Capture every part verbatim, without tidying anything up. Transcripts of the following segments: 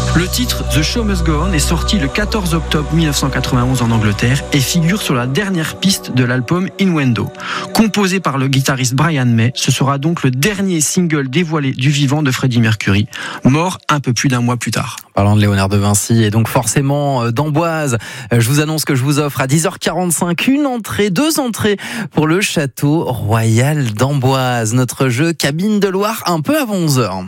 Le titre The Show Must Go On est sorti le quatorze octobre mille neuf cent quatre-vingt-onze en Angleterre et figure sur la dernière piste de l'album Innuendo. Composé par le guitariste Brian May, ce sera donc le dernier single dévoilé du vivant de Freddie Mercury, mort un peu plus d'un mois plus tard. Parlant de Léonard de Vinci et donc forcément d'Amboise, je vous annonce que je vous offre à dix heures quarante-cinq une entrée, deux entrées pour le château royal d'Amboise. Notre jeu Cabine de Loire un peu avant onze heures.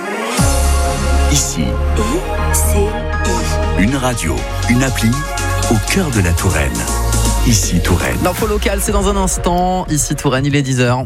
Ici, I C I. une radio, une appli au cœur de la Touraine. Ici Touraine. L'info locale, c'est dans un instant. Ici Touraine, il est dix heures.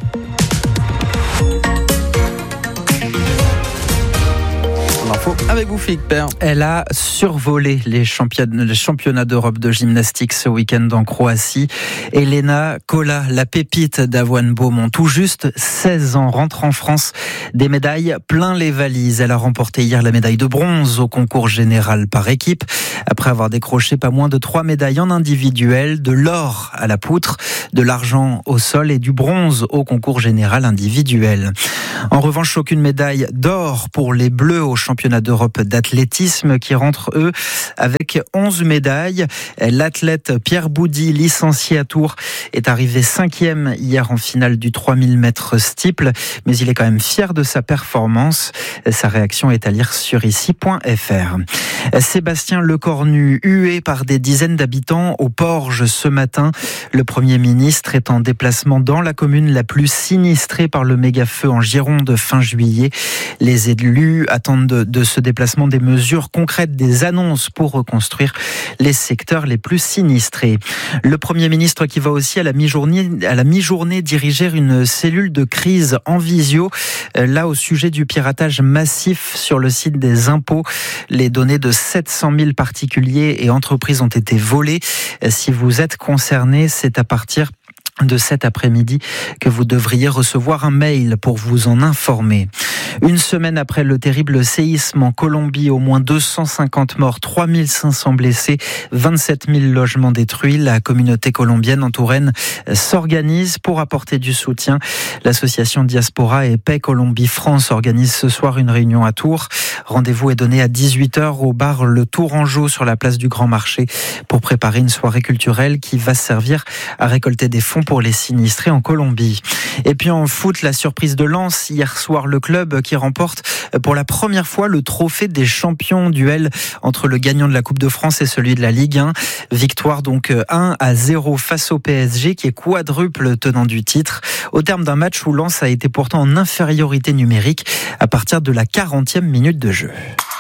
L'info avec vous, Philippe Père. Elle a survolé les championnats, les championnats d'Europe de gymnastique ce week-end en Croatie. Elena Kola, la pépite d'Avoine Beaumont, tout juste seize ans, rentre en France des médailles plein les valises. Elle a remporté hier la médaille de bronze au concours général par équipe, après avoir décroché pas moins de trois médailles en individuel, de l'or à la poutre, de l'argent au sol et du bronze au concours général individuel. En revanche, aucune médaille d'or pour les Bleus au championnat d'Europe d'athlétisme qui rentrent, eux, avec onze médailles. L'athlète Pierre Boudy, licencié à Tours, est arrivé cinquième hier en finale du trois mille mètres steeple, mais il est quand même fier de sa performance. Sa réaction est à lire sur ici point f r. Sébastien Lecornu, hué par des dizaines d'habitants au Porge ce matin. Le Premier ministre est en déplacement dans la commune la plus sinistrée par le méga-feu en Gironde fin juillet. Les élus attendent de, de ce déplacement des mesures concrètes, des annonces pour reconstruire les secteurs les plus sinistrés. Le Premier ministre qui va aussi à la mi-journée, à la mi-journée diriger une cellule de crise en visio, là au sujet du piratage massif sur le site des impôts. Les données de sept cent mille particuliers et entreprises ont été volées. Si vous êtes concerné, c'est à partir de cet après-midi que vous devriez recevoir un mail pour vous en informer. Une semaine après le terrible séisme en Colombie, au moins deux cent cinquante morts, trois mille cinq cents blessés, vingt-sept mille logements détruits. La communauté colombienne en Touraine s'organise pour apporter du soutien. L'association Diaspora et Paix Colombie France organise ce soir une réunion à Tours. Rendez-vous est donné à dix-huit heures au bar Le Tourangeau sur la place du Grand Marché pour préparer une soirée culturelle qui va servir à récolter des fonds pour les sinistrés en Colombie. Et puis en foot, la surprise de Lens. Hier soir, le club qui remporte pour la première fois le trophée des champions, duel entre le gagnant de la Coupe de France et celui de la Ligue un. Victoire donc un à zéro face au P S G qui est quadruple tenant du titre. Au terme d'un match où Lens a été pourtant en infériorité numérique à partir de la quarantième minute de jeu.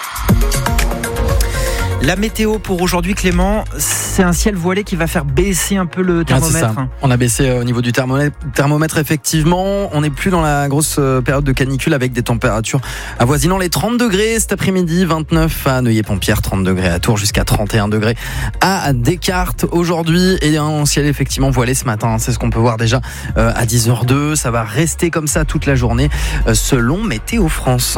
La météo pour aujourd'hui, Clément, c'est un ciel voilé qui va faire baisser un peu le thermomètre. Ah, on a baissé au niveau du thermomètre, thermomètre effectivement. On n'est plus dans la grosse période de canicule avec des températures avoisinant les trente degrés cet après-midi. vingt-neuf à Neuilly-Pont-Pierre, trente degrés à Tours, jusqu'à trente et un degrés à Descartes aujourd'hui. Et un ciel effectivement voilé ce matin. C'est ce qu'on peut voir déjà à dix heures deux. Ça va rester comme ça toute la journée selon Météo France.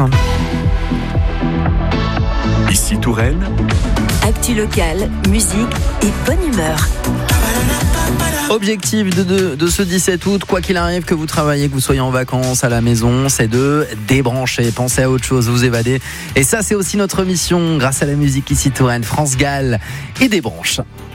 Ici Touraine. Actu locale, musique et bonne humeur. Objectif de, de, de ce dix-sept août, quoi qu'il arrive, que vous travaillez, que vous soyez en vacances, à la maison, c'est de débrancher, penser à autre chose, vous évader. Et ça, c'est aussi notre mission, grâce à la musique Ici Touraine, France Gall et Débranche.